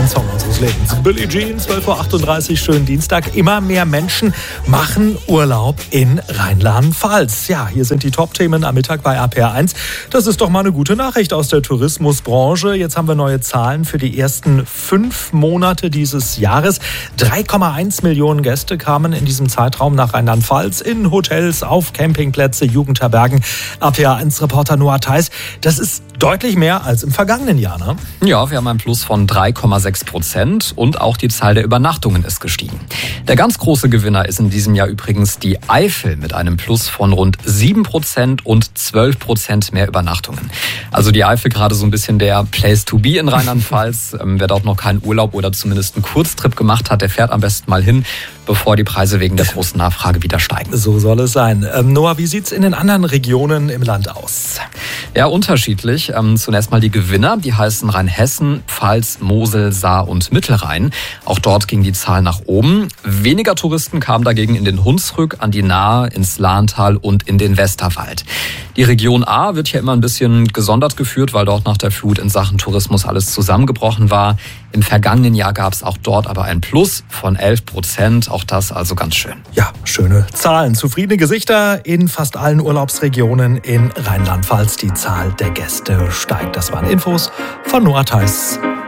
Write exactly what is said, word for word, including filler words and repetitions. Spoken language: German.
ein Song unseres Lebens. Billie Jean, zwölf Uhr achtunddreißig, schönen Dienstag. Immer mehr Menschen machen Urlaub in Rheinland-Pfalz. Ja, hier sind die Top-Themen am Mittag bei R P R eins. Das ist doch mal eine gute Nachricht aus der Tourismusbranche. Jetzt haben wir neue Zahlen für die ersten fünf Monate dieses Jahres. drei Komma eins Millionen Gäste kamen in diesem Zeitraum nach Rheinland-Pfalz in Hotels, auf Campingplätze, Jugendherbergen. R P R eins-Reporter Noah Theis, das ist deutlich mehr als im vergangenen Jahr, ne? Ja, wir haben ein Plus von drei Komma sechs Prozent und auch die Zahl der Übernachtungen ist gestiegen. Der ganz große Gewinner ist in diesem Jahr übrigens die Eifel mit einem Plus von rund sieben Prozent und zwölf Prozent mehr Übernachtungen. Also die Eifel gerade so ein bisschen der Place to be in Rheinland-Pfalz. ähm, wer dort noch keinen Urlaub oder zumindest einen Kurztrip gemacht hat, der fährt am besten mal hin, bevor die Preise wegen der großen Nachfrage wieder steigen. So soll es sein. Ähm, Noah, wie sieht's in den anderen Regionen im Land aus? Ja, unterschiedlich. Ähm, zunächst mal die Gewinner, die heißen Rheinhessen, Pfalz, Mosel, Saar und Mittelrhein. Auch dort ging die Zahl nach oben. Weniger Touristen kamen dagegen in den Hunsrück, an die Nahe, ins Lahntal und in den Westerwald. Die Region A wird hier immer ein bisschen gesondert geführt, weil dort nach der Flut in Sachen Tourismus alles zusammengebrochen war. Im vergangenen Jahr gab es auch dort aber ein Plus von elf Prozent. Auch das also ganz schön. Ja, schöne Zahlen. Zufriedene Gesichter in fast allen Urlaubsregionen in Rheinland-Pfalz. Die Zahl der Gäste steigt. Das waren Infos von Noah Theis.